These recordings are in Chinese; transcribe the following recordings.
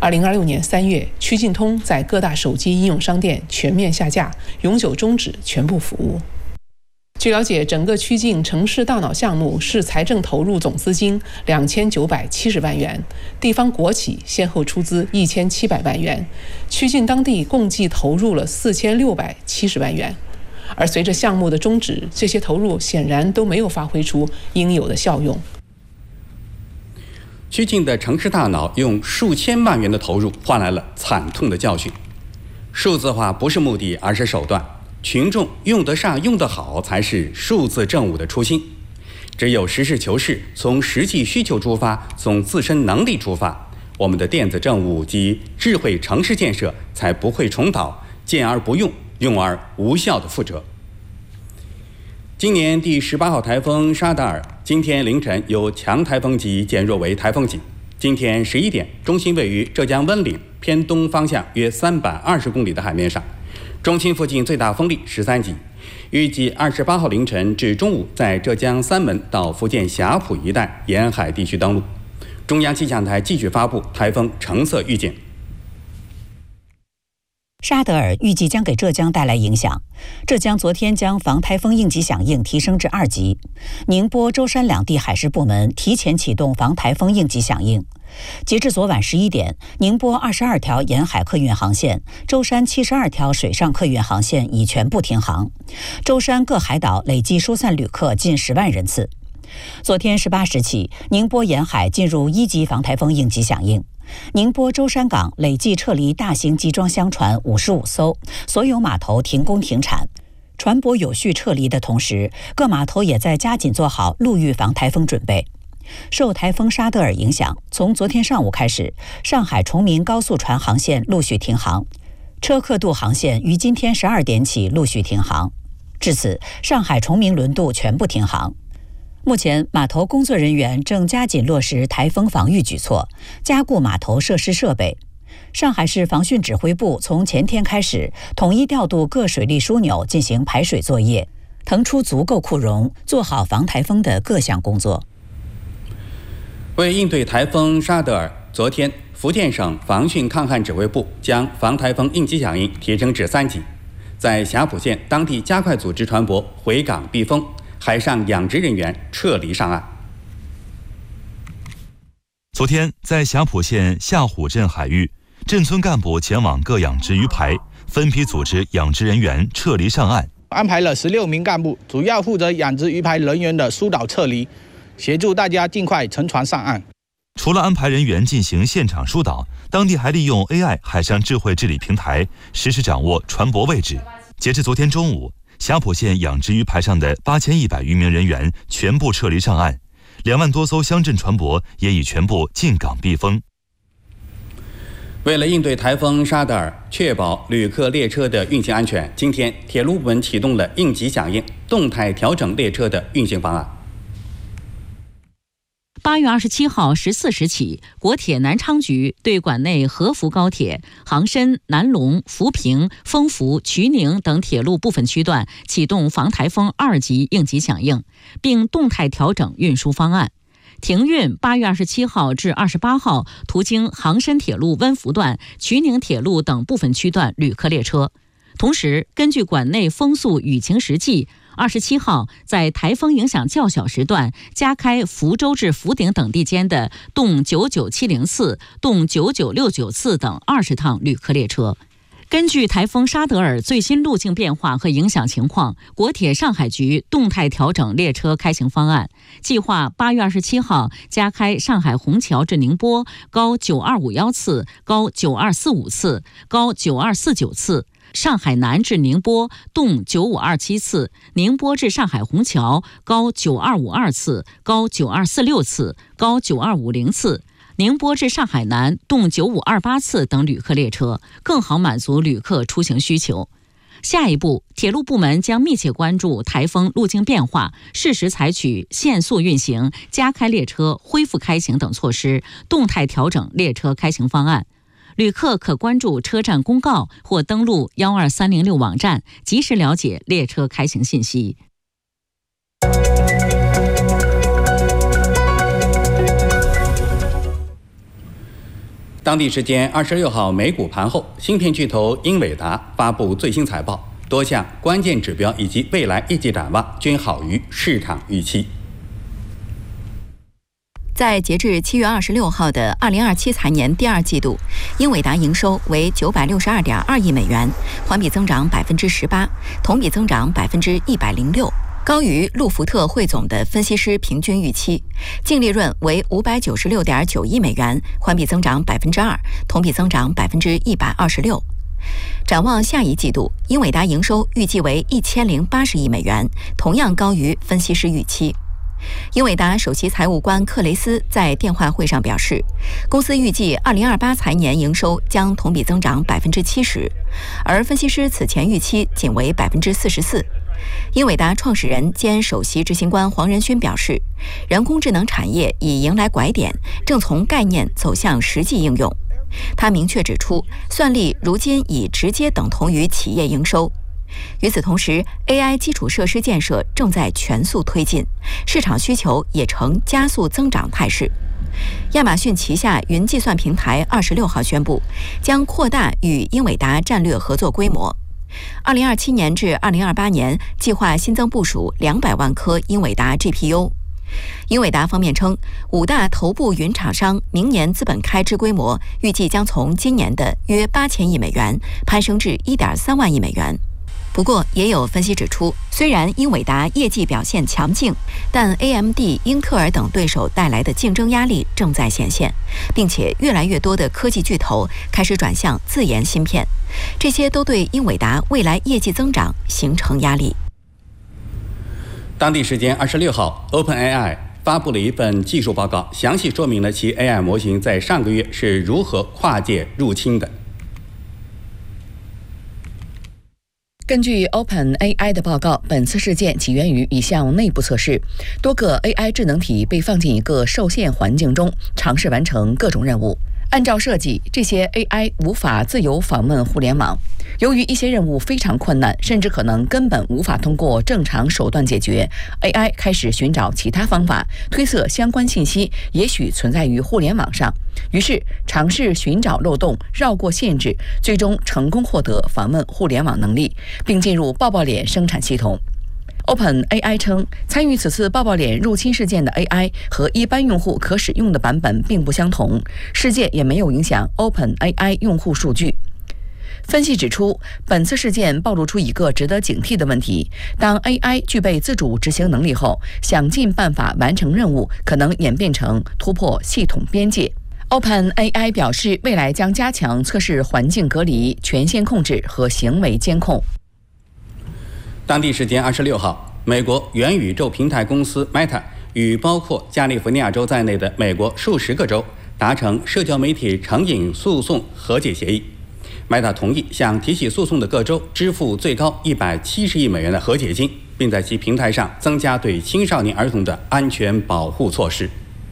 2026年3月，曲径通在各大手机应用商店全面下架，永久终止全部服务。据了解，整个曲径城市大脑项目市财政投入总资金2970万元，地方国企先后出资1700万元，曲径当地共计投入了4670万元。而随着项目的终止，这些投入显然都没有发挥出应有的效用。 曲径的城市大脑用数千万元的投入换来了惨痛的教训。数字化不是目的，而是手段。群众用得上、用得好，才是数字政务的初心。只有实事求是，从实际需求出发，从自身能力出发，我们的电子政务及智慧城市建设才不会重蹈见而不用、用而无效的覆辙。今年第18号台风沙德尔今天凌晨由强台风级减弱为台风级。今天11点，中心位于浙江温岭偏东方向约320公里的海面上。中心附近最大风力13级，预计28号凌晨至中午在浙江三门到福建霞浦一带沿海地区登陆。中央气象台继续发布台风橙色预警。 沙德尔预计将给浙江带来影响。浙江昨天将防台风应急响应提升至2级，宁波、舟山两地海事部门提前启动防台风应急响应。截至昨晚11点，宁波22条沿海客运航线、舟山72条水上客运航线已全部停航，舟山各海岛累计疏散旅客近10万人次。昨天18时起，宁波沿海进入1级防台风应急响应。宁波舟山港累计撤离大型集装箱船55艘，所有码头停工停产。船舶有序撤离的同时，各码头也在加紧做好陆域防台风准备。受台风沙德尔影响，从昨天上午开始，上海崇明高速船航线陆续停航，车客渡航线于今天12点起陆续停航。至此，上海崇明轮渡全部停航。目前，码头工作人员正加紧落实台风防御举措，加固码头设施设备。上海市防汛指挥部从前天开始，统一调度各水利枢纽进行排水作业，腾出足够库容，做好防台风的各项工作。 为应对台风沙德尔，昨天福建省防汛抗旱指挥部将防台风应急响应提升至3级，在霞浦县当地加快组织船舶回港避风，海上养殖人员撤离上岸。 昨天，在霞浦县下虎镇海域，镇村干部前往各养殖鱼排，分批组织养殖人员撤离上岸。 安排了16名干部，主要负责养殖鱼排人员的疏导撤离，协助大家尽快乘船上岸。 除了安排人员进行现场疏导，当地还利用 AI 海上智慧治理平台，实时掌握船舶位置。截至昨天中午，霞浦县养殖鱼排上的8100余名人员全部撤离上岸，2万多艘乡镇船舶也已全部进港避风。 为了应对台风沙德尔，确保旅客列车的运行安全，今天铁路部门启动了应急响应，动态调整列车的运行方案。 8月27号14时起，国铁南昌局对管内合福高铁、杭深、南龙、扶贫、丰福、衢宁等铁路部分区段启动防台风2级应急响应，并动态调整运输方案。停运8月27号至28号途经杭深铁路温福段、衢宁铁路等部分区段旅客列车。同时，根据管内风速雨情实际，27号在台风影响较小时段加开福州至福鼎等地间的动99704次、动99694次等20趟旅客列车。根据台风沙德尔最新路径变化和影响情况，国铁上海局动态调整列车开行方案，计划8月27号加开上海虹桥至宁波高9251次、高9245次、高9249次，上海南至宁波动9527次，宁波至上海虹桥高9252次、高9246次、高9250次，宁波至上海南动9528次等旅客列车，更好满足旅客出行需求。下一步，铁路部门将密切关注台风路径变化，适时采取限速运行、加开列车、恢复开行等措施，动态调整列车开行方案。旅客可关注车站公告或登录12306网站，及时了解列车开行信息。 当地时间26号美股盘后，芯片巨头英伟达发布最新财报，多项关键指标以及未来业绩展望均好于市场预期。 在截至7月26号的2027财年第二季度，英伟达营收为962.2亿美元，环比增长18%，同比增长106%。高于路福特汇总的分析师平均预期，净利润为596.9亿美元，环比增长2%，同比增长126%。展望下一季度，英伟达营收预计为1080亿美元，同样高于分析师预期。英伟达首席财务官克雷斯在电话会上表示，公司预计2028财年营收将同比增长70%，而分析师此前预期仅为44%。英伟达创始人兼首席执行官黄仁勋表示，人工智能产业已迎来拐点，正从概念走向实际应用。他明确指出，算力如今已直接等同于企业营收。与此同时 ，AI 基础设施建设正在全速推进，市场需求也呈加速增长态势。亚马逊旗下云计算平台26号宣布，将扩大与英伟达战略合作规模。2027年至2028年，计划新增部署200万颗英伟达 GPU。英伟达方面称，5大头部云厂商明年资本开支规模预计将从今年的约8000亿美元攀升至1.3万亿美元。不过，也有分析指出，虽然英伟达业绩表现强劲，但 AMD、英特尔等对手带来的竞争压力正在显现，并且越来越多的科技巨头开始转向自研芯片，这些都对英伟达未来业绩增长形成压力。 当地时间26号 ，OpenAI 发布了一份技术报告，详细说明了其 AI 模型在上个月是如何跨界入侵的。 根据 OpenAI 的报告，本次事件起源于一项内部测试，多个 AI 智能体被放进一个受限环境中，尝试完成各种任务。按照设计，这些 AI 无法自由访问互联网。由于一些任务非常困难，甚至可能根本无法通过正常手段解决， AI 开始寻找其他方法，推测相关信息也许存在于互联网上，于是尝试寻找漏洞，绕过限制，最终成功获得访问互联网能力，并进入抱抱脸生产系统。OpenAI 称，参与此次抱抱脸入侵事件的 AI 和一般用户可使用的版本并不相同，事件也没有影响 OpenAI 用户数据。分析指出，本次事件暴露出一个值得警惕的问题：当 AI 具备自主执行能力后，想尽办法完成任务，可能演变成突破系统边界。OpenAI 表示，未来将加强测试环境隔离、权限控制和行为监控。 当地时间26号，美国元宇宙平台公司 Meta 与包括加利福尼亚州在内的美国数十个州达成社交媒体成瘾诉讼和解协议。Meta 同意向提起诉讼的各州支付最高170亿美元的和解金，并在其平台上增加对青少年儿童的安全保护措施。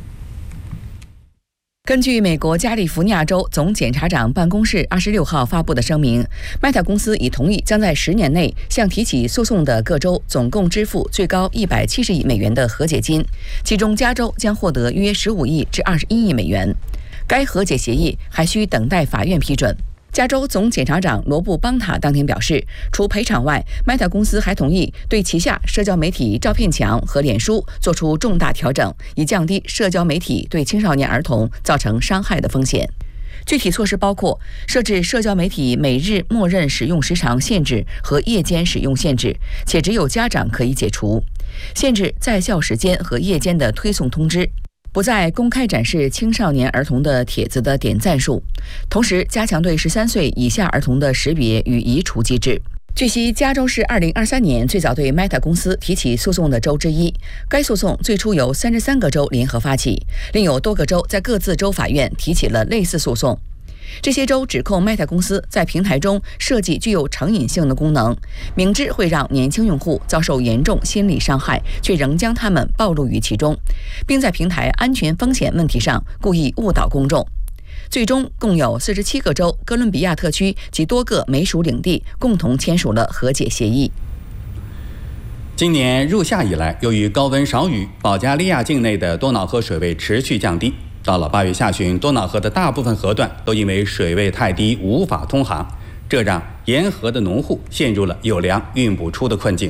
根据美国加利福尼亚州总检察长办公室26号发布的声明， Meta 公司已同意将在10年内向提起诉讼的各州总共支付最高170亿美元的和解金，其中加州将获得约15亿至21亿美元。该和解协议还需等待法院批准。加州总检察长罗布邦塔当天表示，除赔偿外， Meta 公司还同意对旗下社交媒体照片墙和脸书做出重大调整，以降低社交媒体对青少年儿童造成伤害的风险。具体措施包括设置社交媒体每日默认使用时长限制和夜间使用限制，且只有家长可以解除；限制在校时间和夜间的推送通知；不再公开展示青少年儿童的帖子的点赞数，同时加强对13岁以下儿童的识别与移除机制。据悉，加州是2023年最早对 Meta 公司提起诉讼的州之一。该诉讼最初由33个州联合发起，另有多个州在各自州法院提起了类似诉讼。这些州指控 Meta 公司在平台中设计具有成瘾性的功能，明知会让年轻用户遭受严重心理伤害，却仍将他们暴露于其中，并在平台安全风险问题上故意误导公众。最终，共有47个州、哥伦比亚特区及多个美属领地共同签署了和解协议。 今年入夏以来，由于高温少雨，保加利亚境内的多瑙河水位持续降低。 到了8月下旬，多瑙河的大部分河段都因为水位太低无法通航，这让沿河的农户陷入了有粮运不出的困境。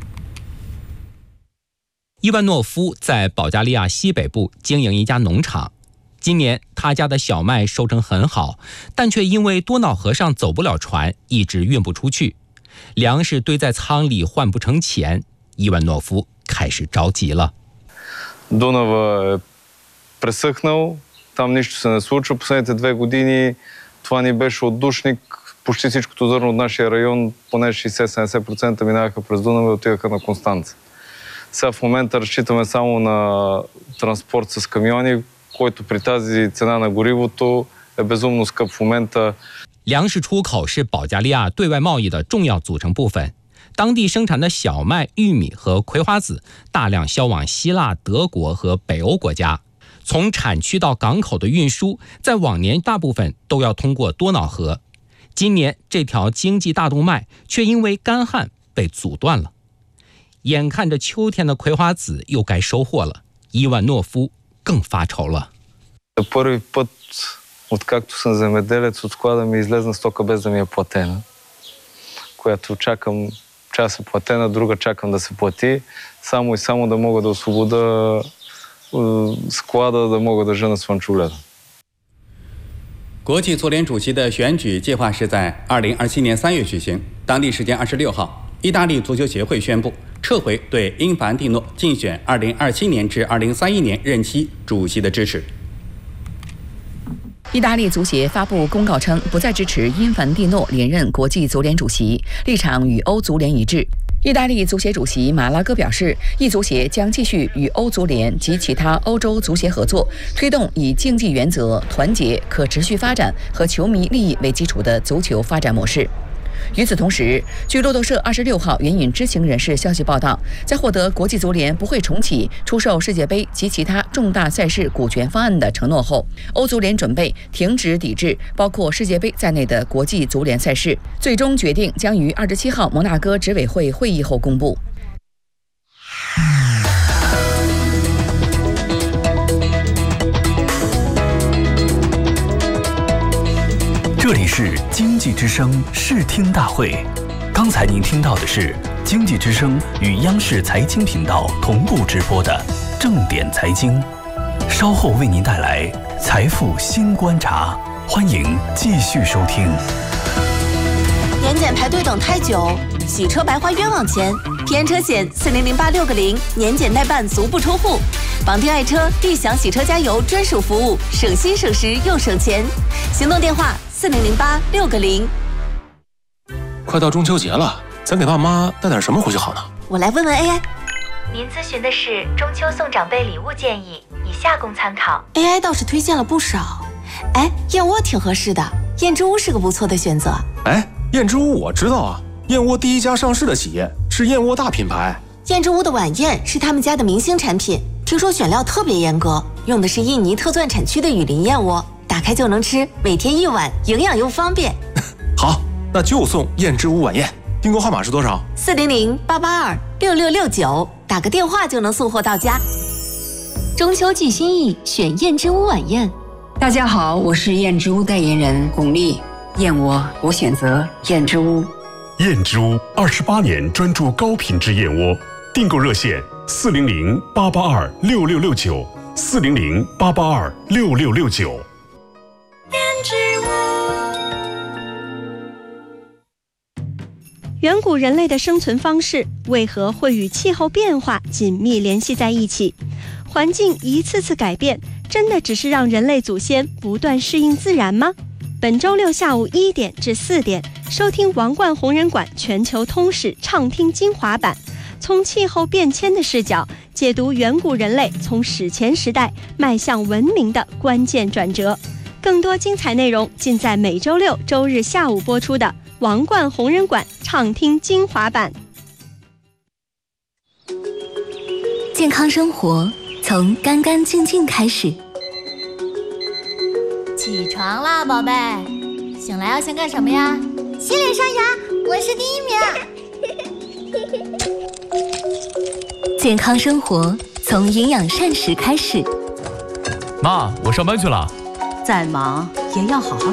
伊万诺夫在保加利亚西北部经营一家农场，今年他家的小麦收成很好，但却因为多瑙河上走不了船，一直运不出去，粮食堆在仓里换不成钱，伊万诺夫开始着急了。 пресъхнал, там нищо се не случва. Последните 2 години това ни беше отдушник. Почти всичкото зърно от нашия район, поне 60-70% минаваха през Дунава и отиваха на Констанца. Сега в момента разчитаме само на транспорт с камиони, който при тази цена на горивото е безумно скъп в момента. 粮食出口是保加利亚对外贸易的重要组成部分。当地生产的小麦、玉米和葵花籽大量销往希腊、德国和北欧国家。从产区到港口的运输，在往年大部分都要通过多瑙河，今年这条经济大动脉却因为干旱被阻断了。眼看着秋天的葵花籽又该收获了，伊万诺夫更发愁了。 Първи път, откакто съм земеделец, от склада ми излезна стока без да ми е платена, която чакам част е платена, друга чакам да се плати, само и само да мога да освобода склада, да мога да жена слънчогледа。 国际足联主席的选举计划是在2027年3月举行。当地时间26号，意大利足球协会宣布撤回对因凡蒂诺竞选2027年至2031年任期主席的支持。 意大利足协发布公告称，不再支持因凡蒂诺连任国际足联主席，立场与欧足联一致。意大利足协主席马拉戈表示，意足协将继续与欧足联及其他欧洲足协合作，推动以竞技原则、团结、可持续发展和球迷利益为基础的足球发展模式。与此同时，据路透社26号援引知情人士消息报道，在获得国际足联不会重启出售世界杯及其他重大赛事股权方案的承诺后，欧足联准备停止抵制包括世界杯在内的国际足联赛事，最终决定将于27号摩纳哥执委会会议后公布。 这里是经济之声视听大会，刚才您听到的是经济之声与央视财经频道同步直播的正点财经，稍后为您带来财富新观察，欢迎继续收听。 年检排队等太久，洗车白花冤枉钱，平安车险400860年检代办足不出户，绑定爱车立享洗车加油专属服务，省心省时又省钱。行动电话400860。 快到中秋节了，咱给爸妈带点什么回去好呢？ 我来问问 AI。 您咨询的是中秋送长辈礼物建议，以下供参考。 AI 倒是推荐了不少，燕窝挺合适的，燕之屋是个不错的选择。 燕之屋我知道啊，燕窝第一家上市的企业，是燕窝大品牌。 燕之屋的晚宴是他们家的明星产品，听说选料特别严格，用的是印尼特钻产区的雨林燕窝，打开就能吃，每天1碗，营养又方便。 好，那就送燕之屋晚宴。订购号码是多少 ？400-882-6669，打个电话就能送货到家。 中秋寄心意，选燕之屋晚宴。 大家好，我是燕之屋代言人巩俐。燕窝，我选择燕之屋。 燕之屋28年专注高品质燕窝，订购热线400-882-6669，400-882-6669。 燕之屋。 远古人类的生存方式为何会与气候变化紧密联系在一起？环境一次次改变，真的只是让人类祖先不断适应自然吗？本周六下午1点至4点，收听王冠红人馆全球通史畅听精华版，从气候变迁的视角解读远古人类从史前时代迈向文明的关键转折。更多精彩内容尽在每周六、周日下午播出的王冠红人馆畅听精华版。 健康生活从干干净净开始。 起床啦，宝贝！醒来要先干什么呀？ 洗脸刷牙，我是第1名。 健康生活从营养膳食开始。 妈，我上班去了。 再忙也要好好